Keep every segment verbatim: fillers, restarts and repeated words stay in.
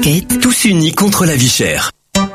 Market. Tous unis contre la vie chère.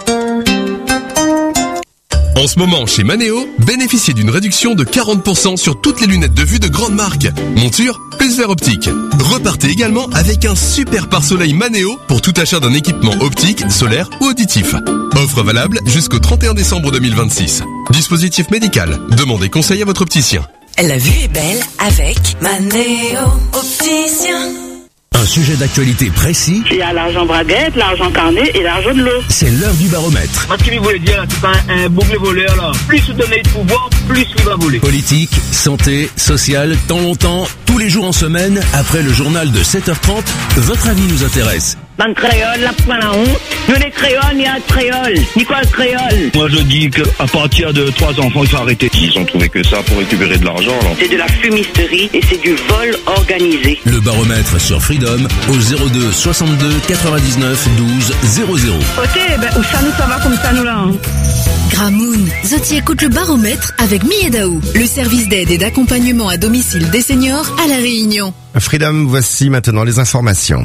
En ce moment, chez Manéo, bénéficiez d'une réduction de quarante pour cent sur toutes les lunettes de vue de grande marque. Monture, plus verre optique. Repartez également avec un super pare-soleil Manéo pour tout achat d'un équipement optique, solaire ou auditif. Offre valable jusqu'au trente et un décembre deux mille vingt-six. Dispositif médical. Demandez conseil à votre opticien. La vue est belle avec Manéo Opticien. Un sujet d'actualité précis. Il y a l'argent braguette, l'argent carnet et l'argent de l'eau. C'est l'heure du baromètre. Moi, ce qu'il voulait dire, c'est pas un, un boucle voleur, là. Plus vous donnez de pouvoir, plus il va voler. Politique, santé, social, temps longtemps, tous les jours en semaine, après le journal de sept heures trente, votre avis nous intéresse. Dans le créole, la point la honte. Je les créoles, il y a le créole. Nicole créole. Moi, je dis qu'à partir de trois enfants, il faut arrêter. Ils ont trouvé que ça pour récupérer de l'argent, alors. C'est de la fumisterie et c'est du vol organisé. Le baromètre sur Freedom au zéro deux soixante-deux quatre-vingt-dix-neuf douze zéro zéro. Ok, ben, où ça nous, ça va comme ça, nous, là, hein. Gramoun, Zoti écoute le baromètre avec Miedaou, le service d'aide et d'accompagnement à domicile des seniors à La Réunion. Freedom, voici maintenant les informations.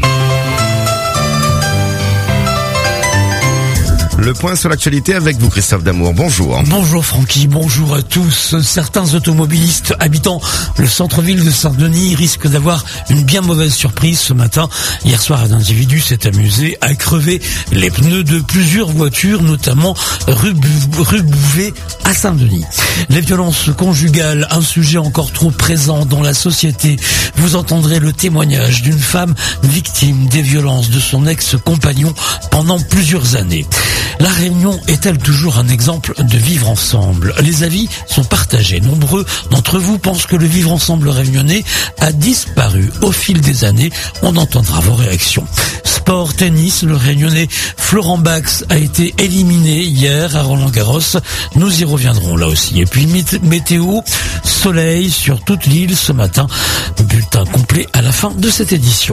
Le point sur l'actualité avec vous, Christophe Damour. Bonjour. Bonjour Francky, bonjour à tous. Certains automobilistes habitant le centre-ville de Saint-Denis risquent d'avoir une bien mauvaise surprise ce matin. Hier soir, un individu s'est amusé à crever les pneus de plusieurs voitures, notamment rue, Bou- rue Bouvet à Saint-Denis. Les violences conjugales, un sujet encore trop présent dans la société. Vous entendrez le témoignage d'une femme victime des violences de son ex-compagnon pendant plusieurs années. La Réunion est-elle toujours un exemple de vivre ensemble? Les avis sont partagés. Nombreux d'entre vous pensent que le vivre ensemble réunionnais a disparu au fil des années. On entendra vos réactions. Sport, tennis, le Réunionnais Florent Bax a été éliminé hier à Roland-Garros. Nous y reviendrons là aussi. Et puis météo, soleil sur toute l'île ce matin. Bulletin complet à la fin de cette édition.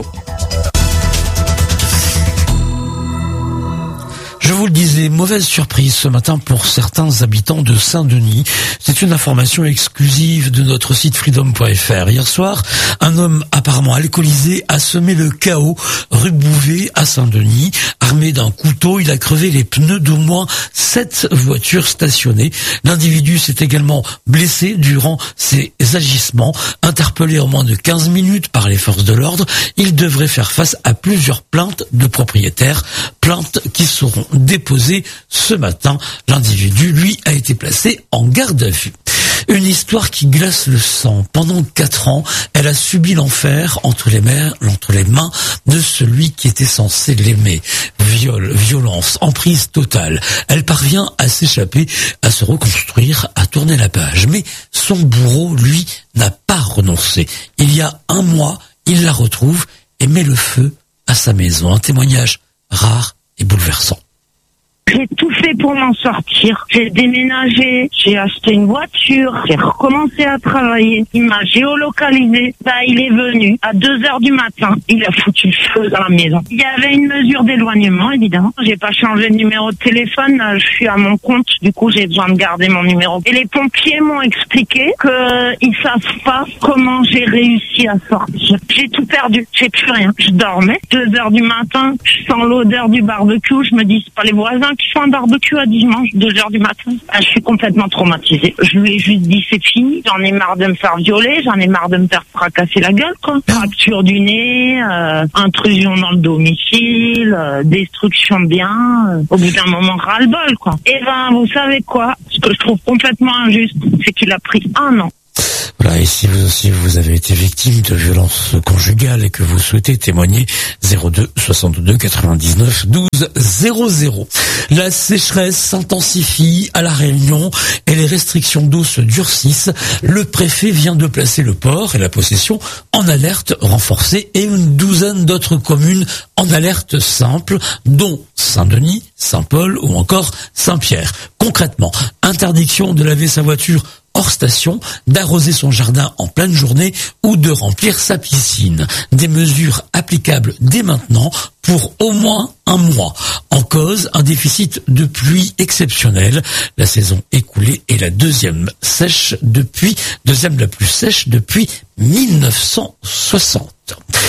Je vous le disais, mauvaise surprise ce matin pour certains habitants de Saint-Denis. C'est une information exclusive de notre site freedom point f r. Hier soir, un homme apparemment alcoolisé a semé le chaos rue Bouvet à Saint-Denis. Armé d'un couteau, il a crevé les pneus d'au moins sept voitures stationnées. L'individu s'est également blessé durant ses agissements. Interpellé en moins de quinze minutes par les forces de l'ordre, il devrait faire face à plusieurs plaintes de propriétaires. Plaintes qui seront déposées ce matin. L'individu, lui, a été placé en garde à vue. Une histoire qui glace le sang. Pendant quatre ans, elle a subi l'enfer entre les mains, entre les mains de celui qui était censé l'aimer. Viol, violence, emprise totale. Elle parvient à s'échapper, à se reconstruire, à tourner la page. Mais son bourreau, lui, n'a pas renoncé. Il y a un mois, il la retrouve et met le feu à sa maison. Un témoignage rare et bouleversant. J'ai tout fait pour m'en sortir. J'ai déménagé, j'ai acheté une voiture, j'ai recommencé à travailler. Il m'a géolocalisé. Bah, il est venu à deux heures du matin. Il a foutu le feu dans la maison. Il y avait une mesure d'éloignement, évidemment. J'ai pas changé de numéro de téléphone. Je suis à mon compte. Du coup, j'ai besoin de garder mon numéro. Et les pompiers m'ont expliqué que ils savent pas comment j'ai réussi à sortir. J'ai tout perdu. J'ai plus rien. Je dormais. Deux heures du matin, je sens l'odeur du barbecue. Je me dis, c'est pas les voisins qui font un barbecue à dimanche, deux heures du matin. Ah, je suis complètement traumatisée. Je lui ai juste dit c'est fini, j'en ai marre de me faire violer, j'en ai marre de me faire fracasser la gueule, quoi. Fracture du nez, euh, intrusion dans le domicile, euh, destruction de biens, euh, au bout d'un moment ras-le-bol, quoi. Et ben, vous savez quoi? Ce que je trouve complètement injuste, c'est qu'il a pris un an. Voilà, et si vous aussi vous avez été victime de violences conjugales et que vous souhaitez témoigner, zéro deux soixante-deux quatre-vingt-dix-neuf douze zéro zéro. La sécheresse s'intensifie à La Réunion et les restrictions d'eau se durcissent. Le préfet vient de placer le port et la possession en alerte renforcée et une douzaine d'autres communes en alerte simple, dont Saint-Denis, Saint-Paul ou encore Saint-Pierre. Concrètement, interdiction de laver sa voiture hors station, d'arroser son jardin en pleine journée ou de remplir sa piscine. Des mesures applicables dès maintenant pour au moins un mois. En cause, un déficit de pluie exceptionnel. La saison écoulée est la deuxième sèche depuis, deuxième la plus sèche depuis mille neuf cent soixante.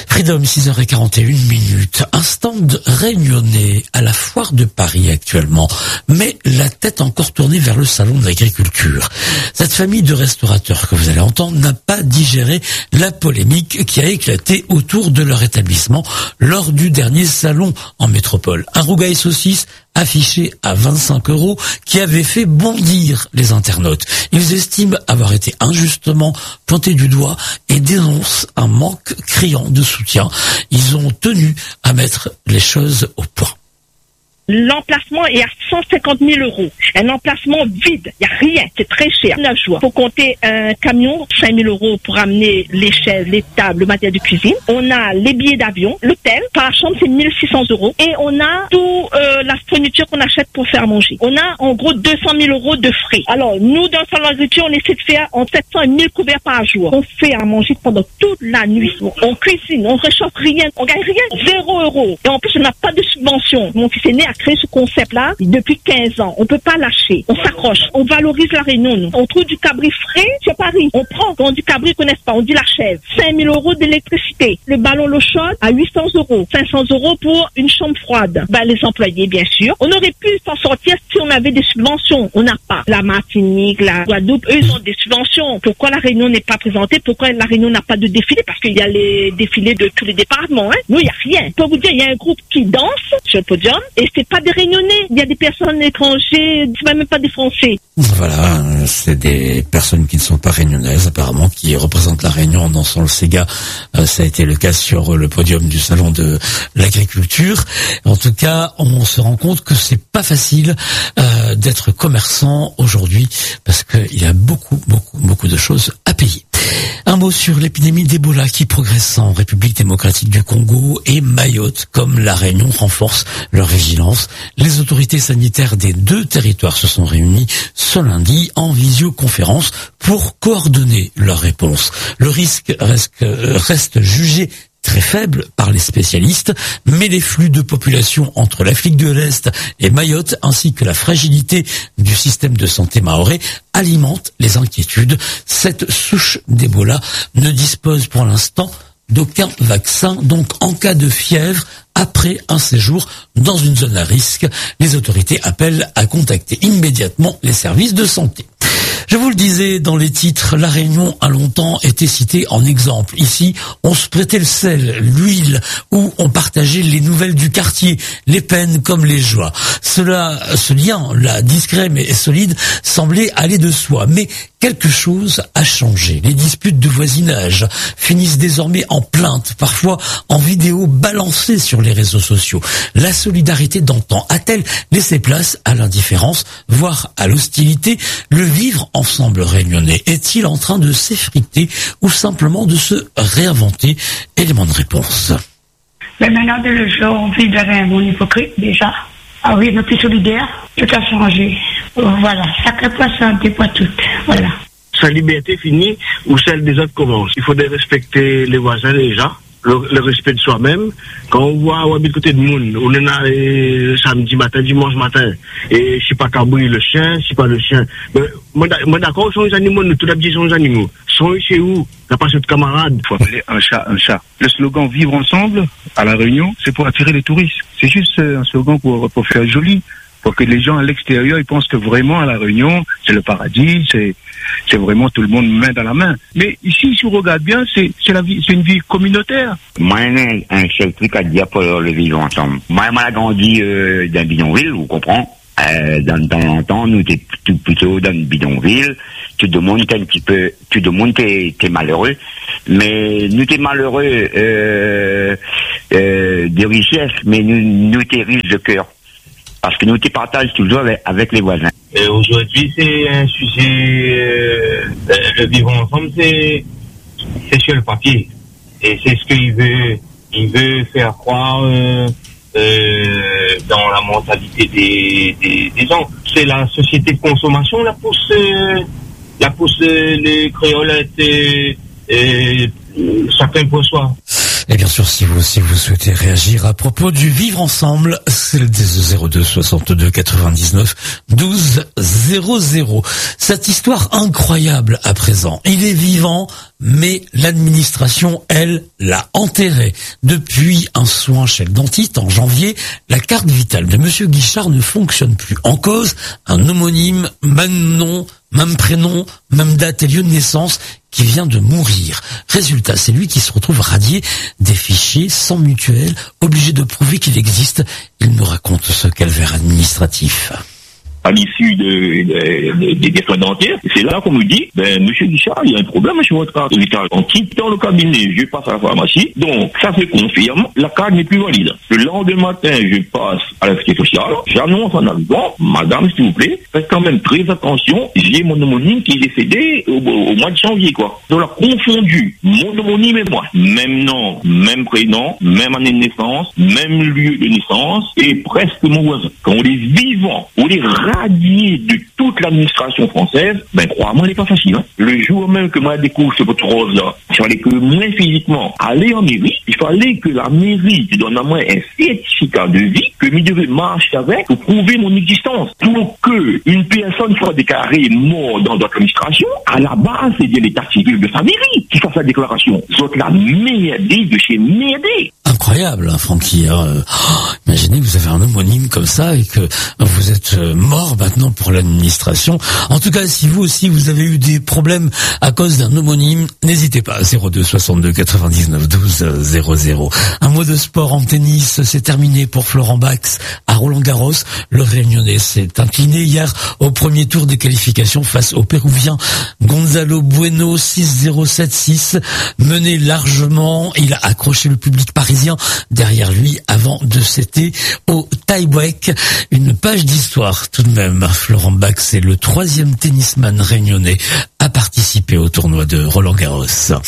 Freedom, six heures quarante et une minutes. Un stand réunionnais à la foire de Paris actuellement, mais la tête encore tournée vers le salon de l'agriculture. Cette famille de restaurateurs que vous allez entendre n'a pas digéré la polémique qui a éclaté autour de leur établissement lors du dernier salon en métropole. Un rougail saucisse affiché à vingt-cinq euros qui avait fait bondir les internautes. Ils estiment avoir été injustement pointés du doigt et dénoncent un manque criant de soutien. Ils ont tenu à mettre les choses au point. L'emplacement est à cent cinquante mille euros. Un emplacement vide, il n'y a rien, c'est très cher. neuf jours. Il faut compter un camion, cinq mille euros pour amener les chaises, les tables, le matériel de cuisine. On a les billets d'avion, l'hôtel, par chambre c'est mille six cents euros. Et on a tout euh, la fourniture qu'on achète pour faire manger. On a en gros deux cent mille euros de frais. Alors nous, dans le salon d'agriculture, on essaie de faire en sept cents et mille couverts par jour. On fait à manger pendant toute la nuit. On cuisine, on réchauffe rien, on gagne rien, zéro euro. Et en plus, on n'a pas de subvention. Mon fils aîné a créé ce concept-là depuis quinze ans. On peut pas lâcher. On s'accroche. On valorise la Réunion, nous. On trouve du cabri frais sur Paris. On prend, quand on dit cabri, ils connaissent pas. On dit la chèvre. cinq mille euros d'électricité. Le ballon l'eau chaude à huit cents euros. cinq cents euros pour une chambre froide. Ben, les employés, bien sûr. On aurait pu s'en sortir si on avait des subventions. On n'a pas. La Martinique, la Guadeloupe, eux, ils ont des subventions. Pourquoi la Réunion n'est pas présentée? Pourquoi la Réunion n'a pas de défilé? Parce qu'il y a les défilés de tous les départements, hein. Nous, il n'y a rien. Pour vous dire, il y a un groupe qui danse sur le podium et c'est pas des Réunionnais. Il y a des personnes étrangères, c'est même pas des Français. Voilà, c'est des personnes qui ne sont pas réunionnaises apparemment, qui représentent la Réunion en dansant le Sega. Euh, ça a été le cas sur le podium du salon de l'agriculture. En tout cas, on se rend compte que c'est pas facile euh, d'être commerçant aujourd'hui parce qu'il y a beaucoup, beaucoup, beaucoup de choses à payer. Un mot sur l'épidémie d'Ebola qui progresse en République démocratique du Congo et Mayotte, comme la Réunion, renforce leur vigilance. Les autorités sanitaires des deux territoires se sont réunies ce lundi en visioconférence pour coordonner leur réponse. Le risque reste, reste jugé très faible par les spécialistes, mais les flux de population entre l'Afrique de l'Est et Mayotte, ainsi que la fragilité du système de santé mahorais, alimentent les inquiétudes. Cette souche d'Ebola ne dispose pour l'instant d'aucun vaccin, donc en cas de fièvre, après un séjour dans une zone à risque, les autorités appellent à contacter immédiatement les services de santé. Je vous le disais dans les titres, la Réunion a longtemps été citée en exemple. Ici, on se prêtait le sel, l'huile, ou on partageait les nouvelles du quartier, les peines comme les joies. Cela, ce lien, là, discret mais solide, semblait aller de soi. Mais quelque chose a changé. Les disputes de voisinage finissent désormais en plainte, parfois en vidéo balancée sur les réseaux sociaux. La solidarité d'antan a-t-elle laissé place à l'indifférence, voire à l'hostilité? Le vivre ensemble réunionnais est-il en train de s'effriter ou simplement de se réinventer? Élément de réponse. Mais maintenant, de le jour, on vit vers un monde hypocrite, déjà. Ah oui, le plus solidaire, tout a changé. Voilà, chaque poisson, des poids toutes. Voilà. Sa liberté finit ou celle des autres commence. Il faudrait respecter les voisins déjà. Le, le respect de soi-même. Quand on voit on habite côté de monde, on est là euh, samedi matin, dimanche matin, et je sais pas cabouiller le chien, je sais pas le chien. Mais, moi, moi d'accord, sont les animaux, nous tous les sont les animaux. Sont chez vous, n'a pas cette camarade. Il faut appeler un chat un chat. Le slogan vivre ensemble à la Réunion, c'est pour attirer les touristes. C'est juste un slogan pour pour faire joli, pour que les gens à l'extérieur ils pensent que vraiment à la Réunion c'est le paradis, c'est c'est vraiment tout le monde main dans la main. Mais ici, si on regarde bien, c'est c'est la vie, c'est une vie communautaire. Moi, j'ai un seul truc à dire pour le vivre ensemble. Moi, j'ai grandi euh, dans bidonville, vous comprenez. Euh, dans dans longtemps, nous t'es tout plutôt dans le bidonville. Tout le monde t'es un petit peu, tout le monde t'es t'es malheureux. Mais nous t'es malheureux euh, euh, de richesse, mais nous nous t'es riches de cœur. Parce que nous te partageons toujours avec, avec les voisins. Et aujourd'hui, c'est un sujet, euh, le vivre ensemble, c'est, c'est sur le papier. Et c'est ce qu'il veut, il veut faire croire euh, euh, dans la mentalité des, des, des gens. C'est la société de consommation, la pousse, euh, la pousse euh, les créolettes et, et chacun pour soi. Et bien sûr, si vous aussi vous souhaitez réagir à propos du vivre ensemble, c'est le zéro deux soixante-deux quatre-vingt-dix-neuf douze zéro zéro. Cette histoire incroyable à présent. Il est vivant, mais l'administration, elle, l'a enterré. Depuis un soin chez le dentiste en janvier, la carte vitale de Monsieur Guichard ne fonctionne plus. En cause, un homonyme, même nom, même prénom, même date et lieu de naissance, qui vient de mourir. Résultat, c'est lui qui se retrouve radié des fichiers sans mutuelle, obligé de prouver qu'il existe. Il nous raconte ce calvaire administratif. À l'issue de, de, de, des soins dentaires, c'est là qu'on me dit, ben, monsieur Guichard, il y a un problème sur votre carte vitale. En quittant le cabinet, je passe à la pharmacie, donc ça se confirme, la carte n'est plus valide. Le lendemain matin, je passe à la sécurité sociale, j'annonce en arrivant, madame, s'il vous plaît, faites quand même très attention, j'ai mon homonyme qui est décédé au, au mois de janvier, quoi. Donc, on a confondu mon homonyme et moi. Même nom, même prénom, même année de naissance, même lieu de naissance, et presque mon voisin. Quand on est vivant, on est radié de toute l'administration française, ben crois-moi, il n'est pas facile. Hein. Le jour même que moi découvre ce votre rose-là, il fallait que moi physiquement aller en mairie, il fallait que la mairie te donne à moi un certificat de vie, que je devais marcher avec pour prouver mon existence. Pour que une personne soit déclarée mort dans notre administration, à la base, c'est bien l'état civil de sa mairie qui fasse la déclaration. Vous êtes la merdée de chez merdée. Incroyable, hein, Francky. Hein. Oh, imaginez que vous avez un homonyme comme ça et que vous êtes mort maintenant pour l'administration. En tout cas, si vous aussi vous avez eu des problèmes à cause d'un homonyme, n'hésitez pas. zéro deux soixante-deux quatre-vingt-dix-neuf douze zéro zéro. Un mot de sport en tennis, c'est terminé pour Florent Bax à Roland-Garros. Le Réunionnais s'est incliné hier au premier tour des qualifications face au Péruvien Gonzalo Bueno, six zéro sept six. Mené largement, il a accroché le public parisien derrière lui avant de céder au tie-break. Une page d'histoire tout de même. Florent Bax est le troisième tennisman réunionnais à participer au tournoi de Roland-Garros.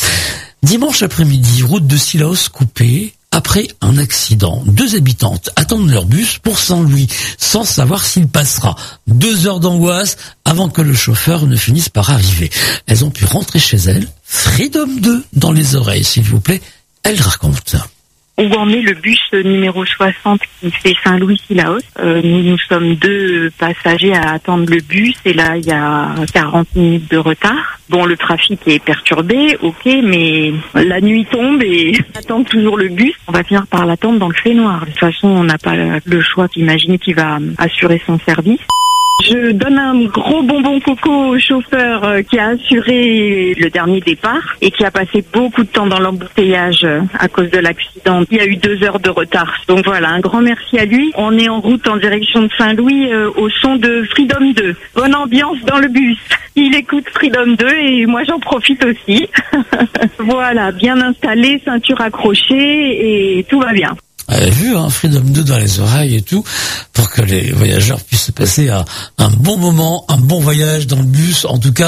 Dimanche après-midi, route de Sillaos coupée après un accident. Deux habitantes attendent leur bus pour Saint-Louis sans savoir s'il passera. Deux heures d'angoisse avant que le chauffeur ne finisse par arriver. Elles ont pu rentrer chez elles. Freedom deux dans les oreilles, s'il vous plaît. Elle raconte. Où en est le bus numéro soixante qui fait Saint-Louis-Sillaos. Euh, nous, nous sommes deux passagers à attendre le bus et là, il y a quarante minutes de retard. Bon, le trafic est perturbé, ok, mais la nuit tombe et on attend toujours le bus. On va finir par l'attendre dans le fait noir. De toute façon, on n'a pas le choix d'imaginer qu'il va assurer son service. Je donne un gros bonbon coco au chauffeur qui a assuré le dernier départ et qui a passé beaucoup de temps dans l'embouteillage à cause de l'accident. Il y a eu deux heures de retard. Donc voilà, un grand merci à lui. On est en route en direction de Saint-Louis euh, au son de Freedom deux. Bonne ambiance dans le bus. Il écoute Freedom deux et moi j'en profite aussi. Voilà, bien installé, ceinture accrochée et tout va bien. Elle a vu, hein, Freedom deux dans les oreilles et tout, pour que les voyageurs puissent passer à un bon moment, un bon voyage dans le bus, en tout cas,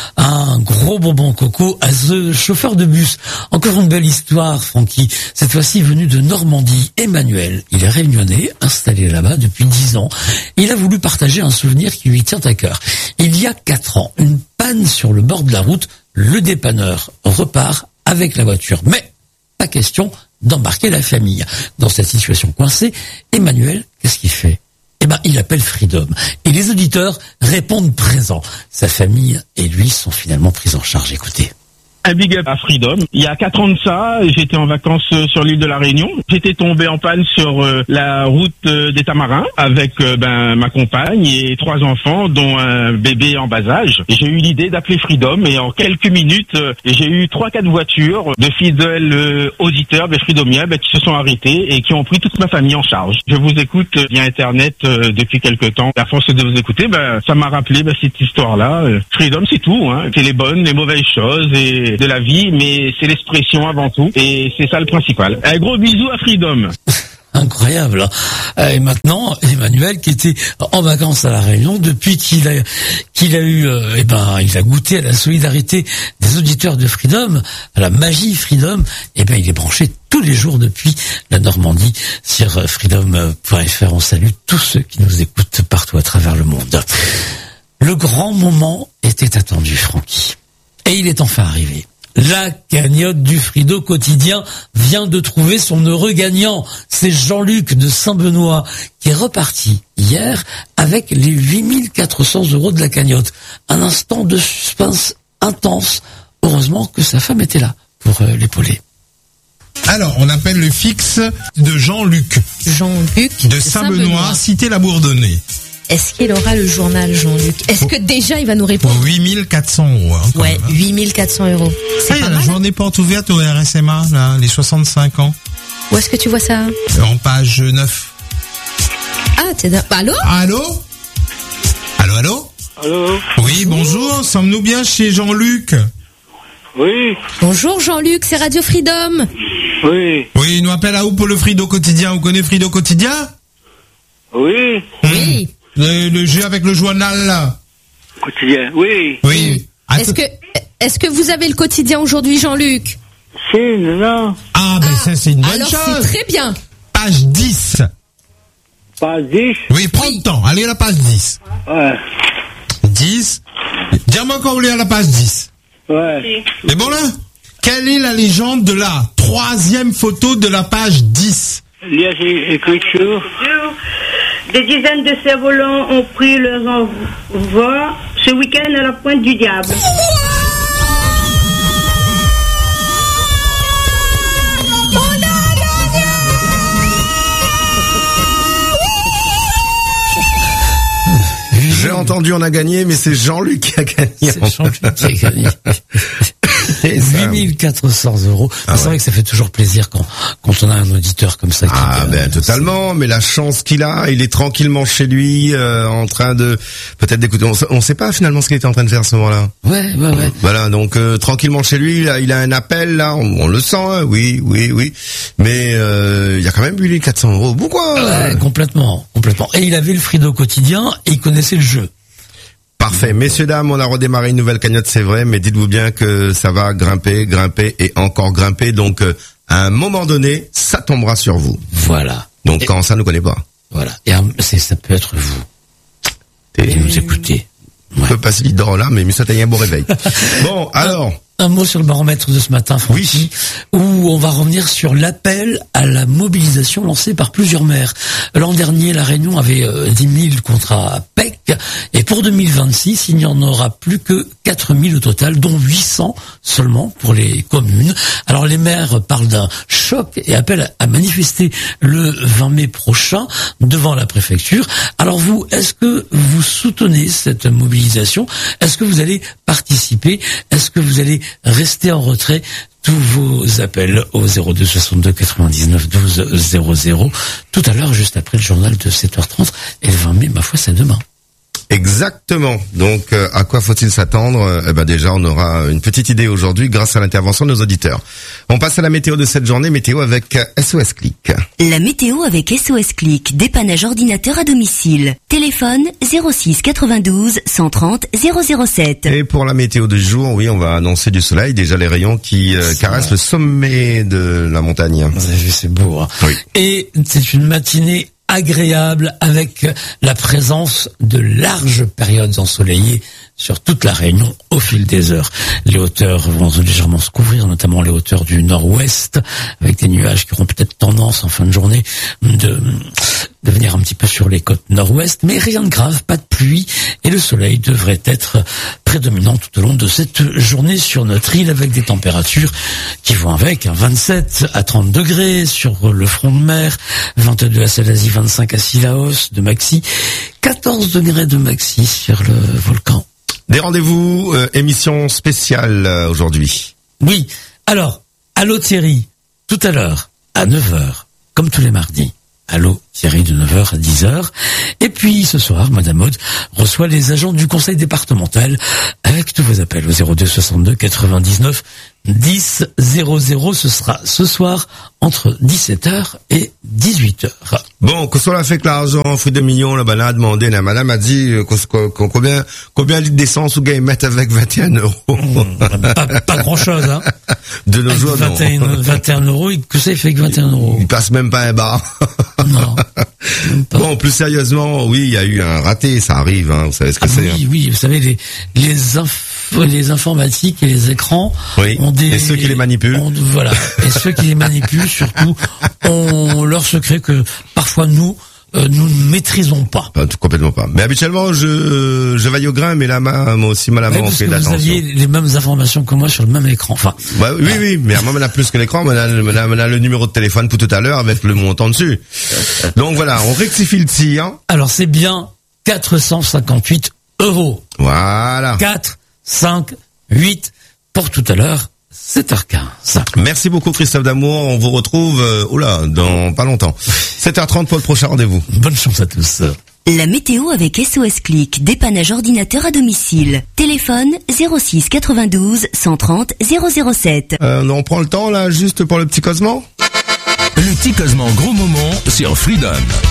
un gros bonbon coco à ce chauffeur de bus. Encore une belle histoire, Francky. Cette fois-ci venu de Normandie. Emmanuel, il est réunionnais, installé là-bas depuis dix ans. Il a voulu partager un souvenir qui lui tient à cœur. Il y a quatre ans, une panne sur le bord de la route, le dépanneur repart avec la voiture. Mais, pas question d'embarquer la famille. Dans cette situation coincée, Emmanuel, qu'est-ce qu'il fait? Eh ben, il appelle Freedom. Et les auditeurs répondent présents. Sa famille et lui sont finalement pris en charge. Écoutez. Un big up à Freedom. Il y a quatre ans de ça, j'étais en vacances sur l'île de la Réunion. J'étais tombé en panne sur euh, la route euh, des Tamarins avec euh, ben, ma compagne et trois enfants, dont un bébé en bas âge. J'ai eu l'idée d'appeler Freedom et en quelques minutes, euh, j'ai eu trois, quatre voitures de fidèles euh, auditeurs de Freedomia ben, qui se sont arrêtés et qui ont pris toute ma famille en charge. Je vous écoute euh, via Internet euh, depuis quelque temps. À force de vous écouter, ben, ça m'a rappelé ben, cette histoire-là. Euh, Freedom, c'est tout. Hein. C'est les bonnes, les mauvaises choses et de la vie, mais c'est l'expression avant tout, et c'est ça le principal. Un gros bisou à Freedom. Incroyable. Et maintenant, Emmanuel, qui était en vacances à La Réunion, depuis qu'il a, qu'il a eu, euh, eh ben, il a goûté à la solidarité des auditeurs de Freedom, à la magie Freedom, eh ben, il est branché tous les jours depuis la Normandie sur freedom point f r. On salue tous ceux qui nous écoutent partout à travers le monde. Le grand moment était attendu, Francky. Et il est enfin arrivé. La cagnotte du Frido quotidien vient de trouver son heureux gagnant. C'est Jean-Luc de Saint-Benoît qui est reparti hier avec les huit mille quatre cents euros de la cagnotte. Un instant de suspense intense. Heureusement que sa femme était là pour euh, l'épauler. Alors, on appelle le fixe de Jean-Luc. Jean-Luc de Saint-Benoît, cité la Bourdonnais. Est-ce qu'il aura le journal, Jean-Luc? Est-ce que déjà il va nous répondre? Pour huit mille quatre cents euros. Hein, ouais, même, hein. huit mille quatre cents euros. Ah, il y a la journée porte ouverte au R S M A, là, les soixante-cinq ans. Où est-ce que tu vois ça? En page neuf. Ah, t'es d'un... Allô? Allô? Allô, allô? Allô? Oui, bonjour, sommes-nous bien chez Jean-Luc? Oui. Bonjour Jean-Luc, c'est Radio Freedom. Oui. Oui, il nous appelle à où pour le Frido quotidien? Vous connaissez Frido quotidien? Oui. Oui. Le, le jeu avec le journal, là. Quotidien, oui. Oui. Est-ce que, est-ce que vous avez le quotidien aujourd'hui, Jean-Luc? Si, non. Ah, ben ça, c'est une bonne alors chose. c'est très bien. Page dix. Page dix? Oui, prends le temps. Allez à la page dix. Ouais. dix. Dis-moi quand vous voulez à la page dix. Ouais. C'est bon, là? Quelle est la légende de la troisième photo de la page dix? Il y a écriture. Des dizaines de cerfs-volants ont pris leur envol ce week-end à la pointe du diable. J'ai entendu on a gagné, mais c'est Jean-Luc qui a gagné. C'est Jean-Luc qui a gagné. huit mille quatre cents euros. Ah c'est ouais. vrai que ça fait toujours plaisir quand, quand on a un auditeur comme ça. Qui Ah ben totalement, mais la chance qu'il a, il est tranquillement chez lui, euh, en train de peut-être d'écouter. On, on sait pas finalement ce qu'il était en train de faire à ce moment-là. Ouais, ouais, ouais. Voilà, donc euh, tranquillement chez lui, il a, il a un appel là, on, on le sent, hein, oui, oui, oui. Mais euh, il y a quand même eu les quatre cents euros. Pourquoi? Ouais, complètement, complètement. Et il avait le Frido quotidien et il connaissait le jeu. Parfait. Messieurs, dames, on a redémarré une nouvelle cagnotte, c'est vrai, mais dites-vous bien que ça va grimper, grimper et encore grimper. Donc, euh, à un moment donné, ça tombera sur vous. Voilà. Donc, et, quand ça ne connaît pas. Voilà. Et c'est, ça peut être vous. Et nous écouter. On peut passer l'idée là, mais ça t'a un bon réveil. Bon, alors. Un mot sur le baromètre de ce matin, Francky, oui. Où on va revenir sur l'appel à la mobilisation lancé par plusieurs maires. L'an dernier, La Réunion avait euh, dix mille contrats à P E C, et pour deux mille vingt-six, il n'y en aura plus que quatre mille au total, dont huit cents seulement pour les communes. Alors les maires parlent d'un choc et appellent à manifester le vingt mai prochain devant la préfecture. Alors vous, est-ce que vous soutenez cette mobilisation? Est-ce que vous allez participer? Est-ce que vous allez rester en retrait? Tous vos appels au zéro deux soixante-deux quatre-vingt-dix-neuf douze zéro zéro tout à l'heure, juste après le journal de sept heures trente, et le vingt mai, ma foi, c'est demain. Exactement. Donc, euh, à quoi faut-il s'attendre? Eh ben déjà, on aura une petite idée aujourd'hui grâce à l'intervention de nos auditeurs. On passe à la météo de cette journée, météo avec S O S Click. La météo avec S O S Click, dépannage ordinateur à domicile. Téléphone zéro six quatre-vingt-douze cent trente zéro zéro sept. Et pour la météo du jour, oui, on va annoncer du soleil, déjà les rayons qui euh, caressent le sommet de la montagne. Vous avez vu, c'est beau. Hein. Oui. Et c'est une matinée agréable avec la présence de larges périodes ensoleillées sur toute la Réunion au fil des heures. Les hauteurs vont légèrement se couvrir, notamment les hauteurs du nord-ouest, avec des nuages qui auront peut-être tendance en fin de journée de, de venir un petit peu sur les côtes nord-ouest, mais rien de grave, pas de pluie, et le soleil devrait être prédominant tout au long de cette journée sur notre île, avec des températures qui vont avec, hein, vingt-sept à trente degrés sur le front de mer, vingt-deux à Salazie, vingt-cinq à Sillaos de maxi, quatorze degrés de maxi sur le volcan. Des rendez-vous, euh, émission spéciale euh, aujourd'hui. Oui, alors, allô Thierry, tout à l'heure, à neuf heures, comme tous les mardis. Allô Thierry de neuf heures à dix heures. Et puis ce soir, Madame Aude reçoit les agents du conseil départemental avec tous vos appels au zéro deux soixante-deux quatre-vingt-dix-neuf dix zéro zéro. Ce sera ce soir entre dix-sept heures et dix-huit heures. Bon, que soit la fait que l'argent, fruit de millions, là, ben, là, a demandé, la madame a dit, euh, combien, combien de litres d'essence ou gagne mettre avec vingt et un euros? Mmh, pas, pas grand chose, hein. De nos jours, non. vingt et un euros, que ça, il fait que vingt et un euros. Il passe même pas un bar. Non. Bon, plus sérieusement, oui, il y a eu un raté, ça arrive, hein, vous savez ce que ah, c'est. Oui, hein. oui, vous savez, les, les inf les informatiques et les écrans oui. ont des... Et ceux qui les manipulent. Ont, voilà. Et ceux qui les manipulent, surtout, ont leur secret que parfois nous, euh, nous ne maîtrisons pas. Ah, tout, complètement pas. Mais habituellement, je, je veille au grain, mais là, ma, moi aussi, mal à ouais, fait d'attention. Vous aviez les mêmes informations que moi sur le même écran. Enfin. Bah, oui, ah. oui, mais moi, on a plus que l'écran, on a, on a, on a le numéro de téléphone pour tout à l'heure avec le montant dessus. Donc voilà, on rectifie le tir. Alors c'est bien quatre cent cinquante-huit euros. Voilà. quatre, cinq, huit pour tout à l'heure, sept heures quinze. Merci beaucoup Christophe Damour, on vous retrouve, euh, oh là, dans pas longtemps. sept heures trente pour le prochain rendez-vous. Bonne chance à tous. La météo avec S O S Click, dépannage ordinateur à domicile. Téléphone zéro six quatre-vingt-douze cent trente zéro zéro sept. Euh, on prend le temps là, juste pour le petit Cosmo. Le petit Cosmo gros moment sur Freedom.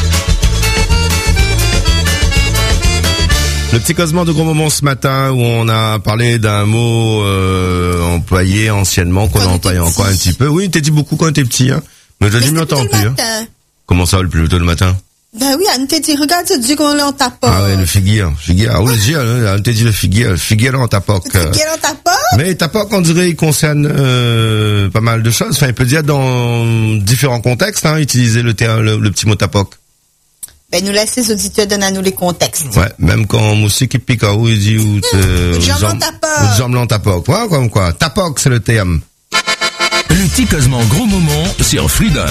Le petit Cosmo de gros moment ce matin où on a parlé d'un mot euh, employé anciennement, qu'on a employé encore un petit peu. Oui, t'as dit beaucoup quand t'es petit, hein. Mais t'as dit mieux entendu, hein. Comment ça, le plus tôt le matin? Ben oui, on t'a dit, regarde ce dieu qu'on l'a en tapoc. Ah ouais, le figuier, figuier. Ah oui, le on t'a dit le figuier, le figuier là en tapoc. Le figuier en tapoc? Mais tapoc, on dirait, il concerne euh, pas mal de choses. Enfin, il peut dire dans différents contextes, hein, utiliser le, terme, le, le petit mot tapoc. Ben, nous laissez les auditeurs donner à nous les contextes. Ouais, même quand Moussi qui pique à où il dit ou te, jambes en tapoc. Ou jambes en tapoc. Ouais, comme quoi. Tapoc, c'est le terme. Le petit Cosmo gros moment sur Freedom.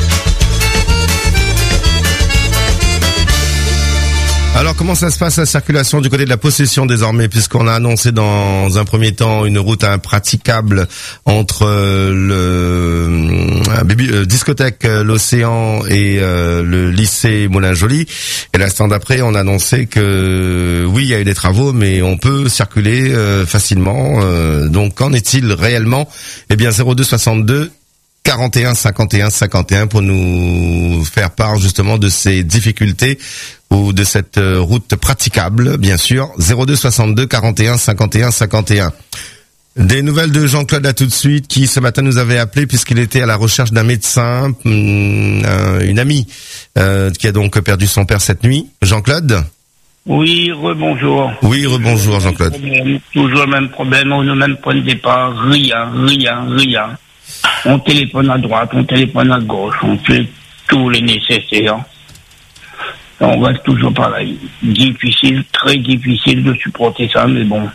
Alors, comment ça se passe la circulation du côté de la possession désormais, puisqu'on a annoncé dans un premier temps une route impraticable entre le euh, euh, discothèque euh, l'Océan et euh, le lycée Moulin-Joly. Et l'instant d'après, on a annoncé que oui, il y a eu des travaux, mais on peut circuler euh, facilement. Euh, donc, qu'en est-il réellement? Eh bien, zéro deux soixante-deux quarante et un cinquante et un cinquante et un pour nous faire part justement de ces difficultés ou de cette route praticable, bien sûr. zéro deux soixante-deux quarante et un cinquante et un cinquante et un. Des nouvelles de Jean-Claude là tout de suite, qui ce matin nous avait appelé puisqu'il était à la recherche d'un médecin, une amie euh, qui a donc perdu son père cette nuit. Jean-Claude? Oui, rebonjour. Oui, rebonjour Jean-Claude. Problème, toujours le même problème, au même point de départ, rien, rien, rien. On téléphone à droite, on téléphone à gauche, on fait tout le nécessaire. On reste toujours pareil. Difficile, très difficile de supporter ça, mais bon.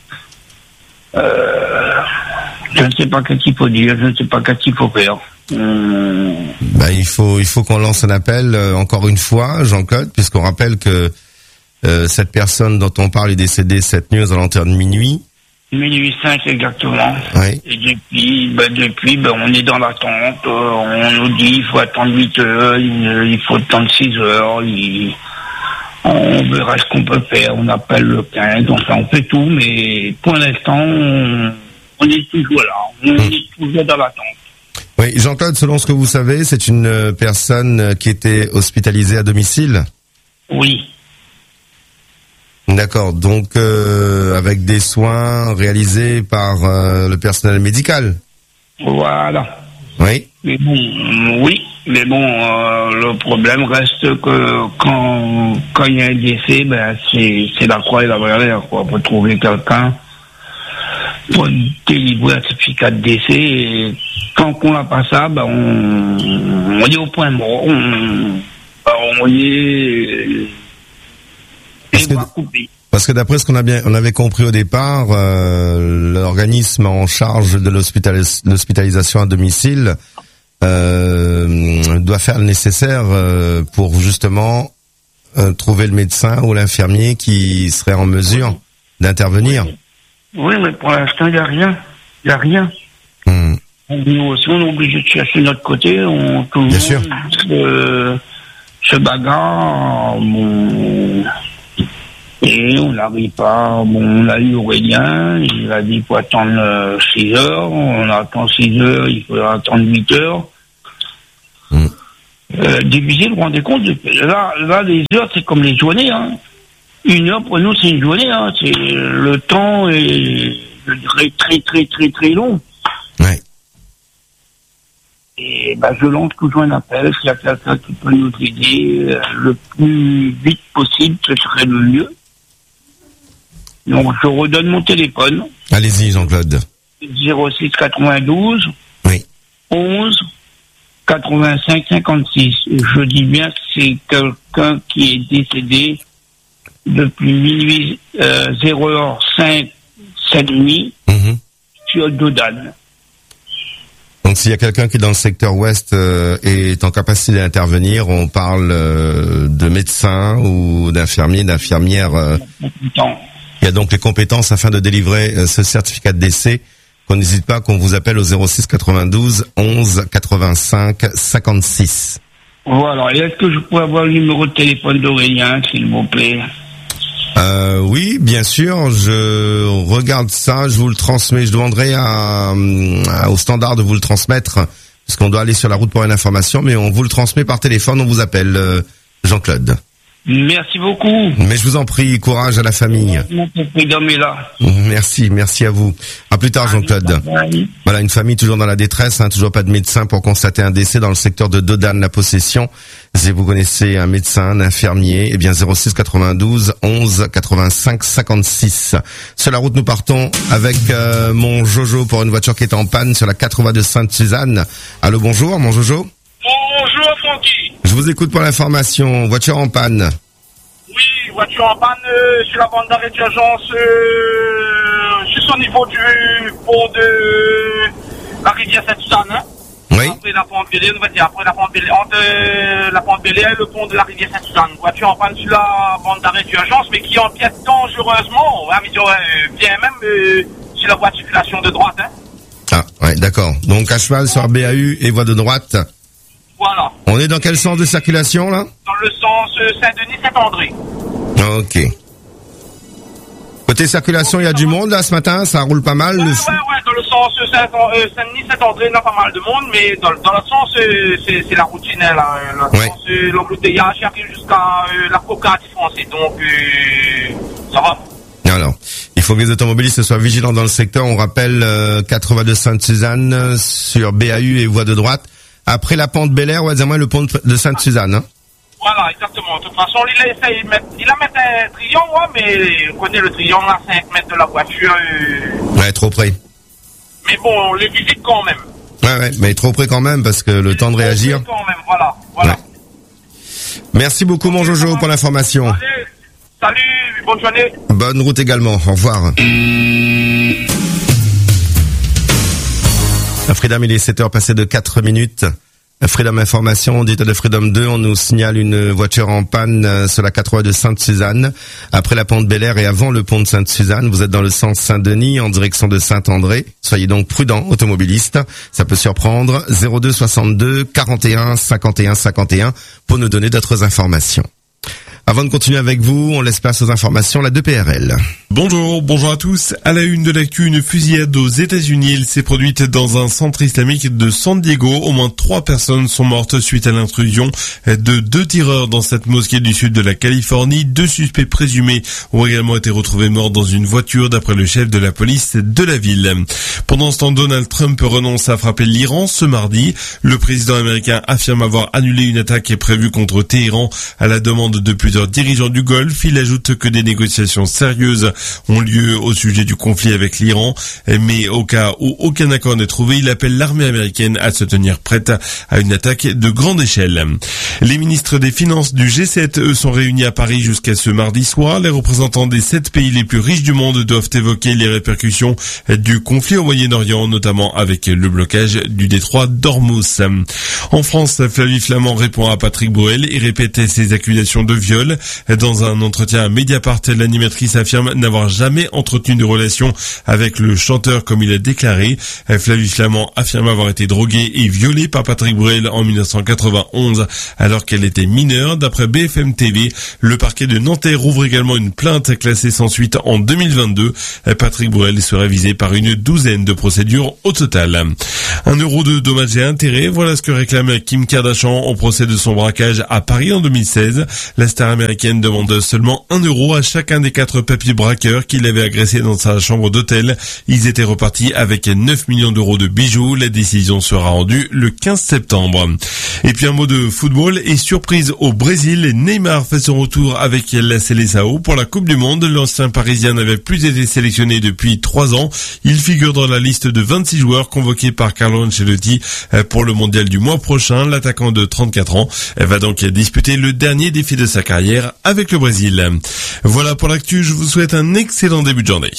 Euh, je ne sais pas qu'est-ce qu'il faut dire, je ne sais pas qu'est-ce qu'il faut faire. Hum... Ben, il faut, il faut qu'on lance un appel, euh, encore une fois, Jean-Claude, puisqu'on rappelle que euh, cette personne dont on parle est décédée cette nuit aux alentours de minuit. Minuit cinq exactement. Oui. Et depuis, ben depuis, ben on est dans l'attente. Euh, on nous dit il faut attendre huit heures, il, il faut attendre six heures. Il, on verra ce qu'on peut faire. On appelle le quinze, enfin on fait tout, mais pour l'instant on, on est toujours là. On mmh. est toujours dans l'attente. Oui, Jean-Claude, selon ce que vous savez, c'est une personne qui était hospitalisée à domicile. Oui. D'accord, donc euh, avec des soins réalisés par euh, le personnel médical. Voilà. Oui. Mais bon, oui, mais bon, euh, le problème reste que quand quand il y a un décès, ben c'est c'est la croix et la valeur, quoi. Pour trouver quelqu'un pour délivrer un certificat de décès. Et quand on n'a pas ça, ben on on est au point mort. On, on est Parce que, parce que d'après ce qu'on a bien, on avait compris au départ, euh, l'organisme en charge de l'hospitalis- l'hospitalisation à domicile euh, doit faire le nécessaire euh, pour justement euh, trouver le médecin ou l'infirmier qui serait en mesure d'intervenir. Oui, mais pour l'instant, il n'y a rien. Il n'y a rien. Mmh. Nous aussi, on est obligé de chercher de notre côté. On, tout le Bien monde sûr. Se, se bagarre. Bon, et on n'arrive pas. Bon, on a eu Aurélien, il a dit qu'il faut attendre six heures. On attend six heures, il faudra attendre huit heures. Mmh. Euh, difficile, vous vous rendez compte, là, là, les heures, c'est comme les journées, hein. Une heure pour nous, c'est une journée, hein. C'est, le temps est, je dirais, très, très, très, très long. Ouais. Et, bah, je lance toujours un appel. S'il y a quelqu'un qui peut nous aider, euh, le plus vite possible, ce serait le mieux. Donc, je redonne mon téléphone. Allez-y, Jean-Claude. zéro six quatre-vingt-douze. Oui. onze quatre-vingt-cinq cinquante-six. Je dis bien que c'est quelqu'un qui est décédé depuis minuit euh, zéro heure cinq cette nuit mmh. sur Dodane. Donc s'il y a quelqu'un qui dans le secteur ouest euh, est en capacité d'intervenir, on parle euh, de médecin ou d'infirmier, d'infirmière. Euh, il y a donc les compétences afin de délivrer euh, ce certificat de décès. Qu'on n'hésite pas, qu'on vous appelle au zéro six quatre-vingt-douze onze quatre-vingt-cinq cinquante-six. Voilà. Et est-ce que je pourrais avoir le numéro de téléphone d'Aurélien, s'il vous plaît? Euh, oui, bien sûr, je regarde ça, je vous le transmets, je demanderai à, à, au standard de vous le transmettre, puisqu'on doit aller sur la route pour une information, mais on vous le transmet par téléphone, on vous appelle, euh, Jean-Claude. Merci beaucoup. Mais je vous en prie, courage à la famille. Mon président est là. Merci, merci à vous. À plus tard, Jean-Claude. Voilà, une famille toujours dans la détresse, hein, toujours pas de médecin pour constater un décès dans le secteur de Dodane, la Possession. Si vous connaissez un médecin, un infirmier, eh bien zéro six quatre-vingt-douze onze quatre-vingt-cinq cinquante-six. Sur la route, nous partons avec euh, mon Jojo pour une voiture qui est en panne sur la quatre voies de Sainte-Suzanne. Allô, bonjour, mon Jojo. Bonjour Francky. Je vous écoute pour l'information. Voiture en panne. Oui, voiture en panne euh, sur la bande d'arrêt d'urgence, euh, juste au niveau du pont de la rivière Sainte-Suzanne. Hein. Oui. Après la pente Bélé, on va dire, après la pente Bélé, entre euh, la pente Bélé et le pont de la rivière Sainte-Suzanne. Voiture en panne sur la bande d'arrêt d'urgence, mais qui empiète dangereusement, ouais, mais euh, bien même euh, sur la voie de circulation de droite. Hein. Ah, ouais, d'accord. Donc à cheval sur B A U et voie de droite. Voilà. On est dans quel sens de circulation, là? Dans le sens euh, Saint-Denis-Saint-André. Ok. Côté circulation, il y a du monde, là, ce matin? Ça roule pas mal? Ouais, le... ouais, ouais, dans le sens euh, Saint-Denis-Saint-André, il y a pas mal de monde, mais dans, dans l'autre sens, euh, c'est, c'est la routine, là. Dans le ouais. sens, euh, l'embouteillage qui arrive jusqu'à euh, la Coca français. Donc, euh, ça va. Alors, il faut que les automobilistes soient vigilants dans le secteur. On rappelle euh, quatre voies de Sainte-Suzanne sur B A U et voie de droite. Après la pente Bel Air, ou ouais, le pont de Sainte-Suzanne. Hein. Voilà, exactement. De toute façon, il a essayé de mettre, il a mis un triangle, ouais, mais on connaît le triangle à cinq mètres de la voiture. Euh... Ouais, trop près. Mais bon, on les visite quand même. Ouais, ouais, mais trop près quand même, parce que le temps de réagir. Quand même, voilà, voilà. Ouais. Merci beaucoup, mon Jojo, pour l'information. Allez, salut, bonne journée. Bonne route également, au revoir. Freedom, il est sept heures passées de quatre minutes. Freedom Information, dit de Freedom deux, on nous signale une voiture en panne sur la quatre voies de Sainte-Suzanne. Après la pente Bel Air et avant le pont de Sainte-Suzanne, vous êtes dans le sens Saint-Denis en direction de Saint-André. Soyez donc prudents, automobilistes. Ça peut surprendre. zéro deux soixante-deux quarante et un cinquante et un cinquante et un pour nous donner d'autres informations. Avant de continuer avec vous, on laisse place aux informations, la deux P R L. Bonjour, bonjour à tous. À la une de l'actu, une fusillade aux États-Unis. Elle s'est produite dans un centre islamique de San Diego. Au moins trois personnes sont mortes suite à l'intrusion de deux tireurs dans cette mosquée du sud de la Californie. Deux suspects présumés ont également été retrouvés morts dans une voiture, d'après le chef de la police de la ville. Pendant ce temps, Donald Trump renonce à frapper l'Iran ce mardi. Le président américain affirme avoir annulé une attaque prévue contre Téhéran à la demande de plusieurs dirigeants du Golfe. Il ajoute que des négociations sérieuses ont lieu au sujet du conflit avec l'Iran, mais au cas où aucun accord n'est trouvé, il appelle l'armée américaine à se tenir prête à une attaque de grande échelle. Les ministres des Finances du G sept, eux, sont réunis à Paris jusqu'à ce mardi soir. Les représentants des sept pays les plus riches du monde doivent évoquer les répercussions du conflit au Moyen-Orient, notamment avec le blocage du détroit d'Ormuz. En France, Flavie Flament répond à Patrick Bruel et répète ses accusations de viol. Dans un entretien à Mediapart, l'animatrice affirme n'avoir jamais entretenu de relation avec le chanteur comme il a déclaré. Flavie Flament affirme avoir été droguée et violée par Patrick Bruel en dix-neuf cent quatre-vingt-onze alors qu'elle était mineure. D'après B F M T V, le parquet de Nanterre ouvre également une plainte classée sans suite en deux mille vingt-deux. Patrick Bruel serait visé par une douzaine de procédures au total. Un euro de dommages et intérêts, voilà ce que réclame Kim Kardashian au procès de son braquage à Paris en deux mille seize. La star américaine demande seulement un euro à chacun des quatre papy braqueurs qui l'avaient agressé dans sa chambre d'hôtel. Ils étaient repartis avec neuf millions d'euros de bijoux. La décision sera rendue le quinze septembre. Et puis un mot de football et surprise au Brésil. Neymar fait son retour avec la Seleção pour la Coupe du Monde. L'ancien Parisien n'avait plus été sélectionné depuis trois ans. Il figure dans la liste de vingt-six joueurs convoqués par Carlo Ancelotti pour le mondial du mois prochain. L'attaquant de trente-quatre ans va donc disputer le dernier défi de sa carrière avec le Brésil. Voilà pour l'actu, je vous souhaite un excellent début de journée.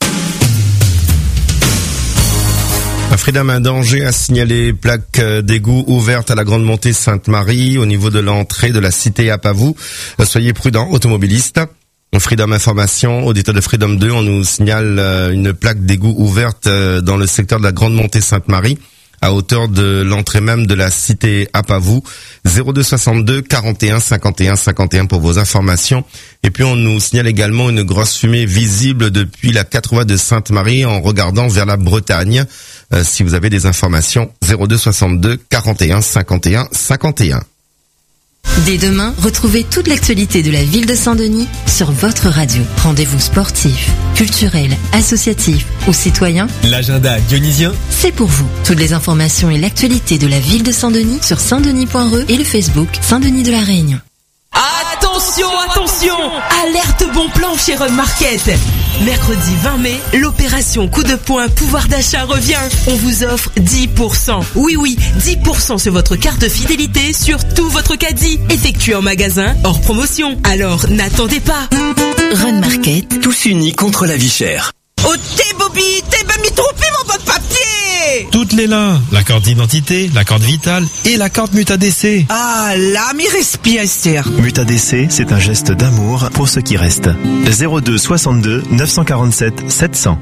Freedom, un danger a signalé plaque d'égout ouverte à la Grande Montée Sainte-Marie au niveau de l'entrée de la cité à Pavou. Soyez prudents, automobilistes. Freedom Information, auditeur de Freedom deux, on nous signale une plaque d'égout ouverte dans le secteur de la Grande Montée Sainte-Marie à hauteur de l'entrée même de la cité à Pavou. zéro deux soixante-deux quarante et un cinquante et un cinquante et un pour vos informations. Et puis on nous signale également une grosse fumée visible depuis la quatre voies de Sainte-Marie en regardant vers la Bretagne. Euh, si vous avez des informations, zéro deux soixante-deux quarante et un cinquante et un cinquante et un. Dès demain, retrouvez toute l'actualité de la ville de Saint-Denis sur votre radio. Rendez-vous sportif, culturel, associatif ou citoyen. L'agenda dionysien, c'est pour vous. Toutes les informations et l'actualité de la ville de Saint-Denis sur saint denis point r e et le Facebook Saint-Denis de la Réunion. Attention, attention! Alerte bon plan chez Run Market. Mercredi vingt mai, l'opération coup de poing pouvoir d'achat revient. On vous offre dix pour cent. Oui, oui, dix pour cent sur votre carte fidélité sur tout votre caddie. Effectué en magasin, hors promotion. Alors, n'attendez pas. Run Market. Tous unis contre la vie chère. Oh, t'es Bobby, t'es pas mis trompé mon bon papier! Toutes les là, la carte d'identité, la carte vitale et la carte MutaDC. Ah là, mais respire, sœur. MutaDC, c'est un geste d'amour pour ceux qui restent. zéro deux soixante-deux neuf cent quarante-sept sept cents.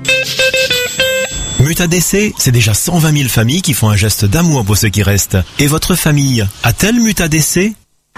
MutaDC, c'est déjà cent vingt mille familles qui font un geste d'amour pour ceux qui restent. Et votre famille a-t-elle MutaDC?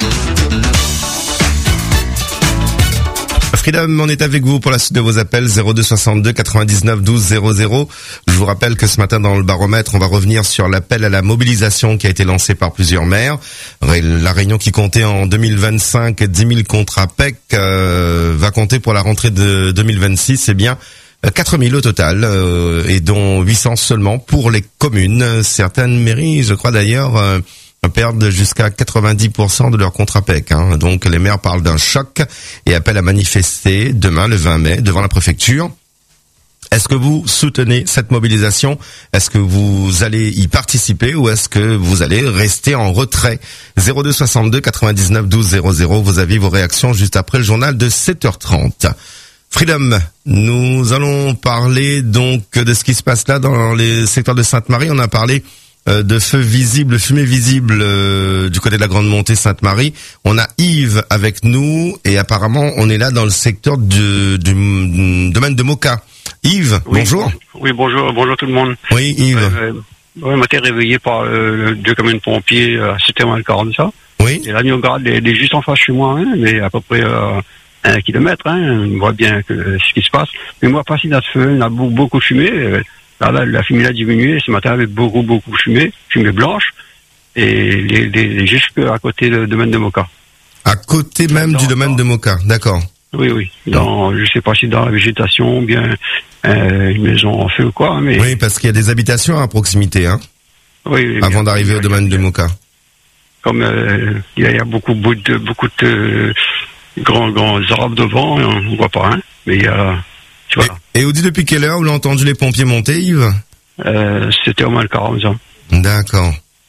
Freedom, on est avec vous pour la suite de vos appels zéro deux soixante-deux quatre-vingt-dix-neuf douze zéro zéro. Je vous rappelle que ce matin dans le baromètre, on va revenir sur l'appel à la mobilisation qui a été lancé par plusieurs maires. La Réunion qui comptait en deux mille vingt-cinq dix mille contrats P E C euh, va compter pour la rentrée de deux mille vingt-six, eh bien quatre mille au total, euh, et dont huit cents seulement pour les communes. Certaines mairies, je crois d'ailleurs, euh, perdent jusqu'à quatre-vingt-dix pour cent de leur contrat P E C. Hein. Donc les maires parlent d'un choc et appellent à manifester demain, le vingt mai, devant la préfecture. Est-ce que vous soutenez cette mobilisation? Est-ce que vous allez y participer ou est-ce que vous allez rester en retrait? zéro deux soixante-deux quatre-vingt-dix-neuf douze zéro zéro, vos avis, vos réactions juste après le journal de sept heures trente. Freedom, nous allons parler donc de ce qui se passe là dans les secteurs de Sainte-Marie. On a parlé euh, de feux visibles, fumée visible euh, du côté de la Grande Montée Sainte-Marie. On a Yves avec nous et apparemment on est là dans le secteur du, du, du domaine de Moka. Yves, oui, bonjour. Oui, bonjour, bonjour tout le monde. Oui, Yves. Euh, ouais, moi, t'es réveillé par euh, deux camions de pompiers à sept heures quarante, ça. Oui. Et là, nous, on regarde, les, les juste en face chez moi, hein, mais à peu près euh, un kilomètre, hein, on voit bien que, ce qui se passe. Mais moi, passé dans ce feu, il y a beaucoup, beaucoup de fumée. Euh, là, là, la fumée a diminué. Ce matin, il y avait beaucoup, beaucoup de fumée, fumée blanche, et les, les, les juste à côté du domaine de Moka. À côté même dans, du domaine dans... de Moka, d'accord. Oui, oui. Dans, je sais pas si dans la végétation, ou bien euh, une maison en feu ou quoi, mais... Oui, parce qu'il y a des habitations à proximité, hein. Oui, oui. Avant d'arriver au domaine de Moka. Comme euh, il y a beaucoup, beaucoup de, beaucoup de euh, grands, grands arbres devant, on voit pas, hein. Mais il y a... Tu vois. Et, et vous dites depuis quelle heure vous l'avez entendu les pompiers monter, Yves? euh, C'était au moins le quarante ans. D'accord.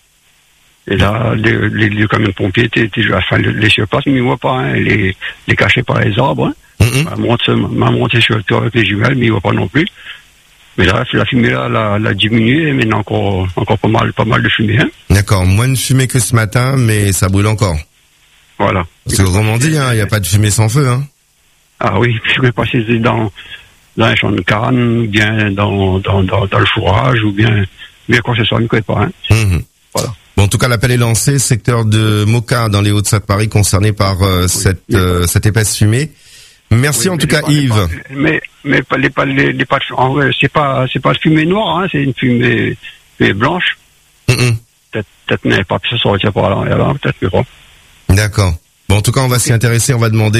Et là, les, les, les camions de pompiers étaient, étaient enfin, les surpassent, mais ils ne voient pas, hein, les, les cachés par les arbres, hein. Mm-hmm. M'a monté, m'a monté sur le toit avec les jumelles, mais ils ne voient pas non plus. Mais là, la fumée là, l'a, l'a diminué, mais il y a encore, encore pas mal, pas mal de fumée, hein. D'accord. Moins de fumée que ce matin, mais ça brûle encore. Voilà. C'est autrement dit, hein, il n'y a pas de fumée sans feu, hein. Ah oui, je ne sais pas si c'est dans, dans un champ de canne, ou bien dans, dans, dans, dans le fourrage, ou bien, bien quoi que ce soit, je ne connais pas, hein. Mm-hmm. Voilà. Bon, en tout cas, l'appel est lancé, secteur de Moka dans les Hauts-de-Sainte-Marie concerné par euh, oui, cette oui. Euh, cette épaisse fumée. Merci oui, en tout cas, pas, Yves. Pas, mais mais pas les pas les, les pas en vrai, c'est pas c'est pas une fumée noire, hein, c'est une fumée, fumée blanche. Mm-hmm. Peut-être peut-être mais pas que ça sortir par là, là peut-être que pas. D'accord. Bon, en tout cas, on va s'y intéresser, on va demander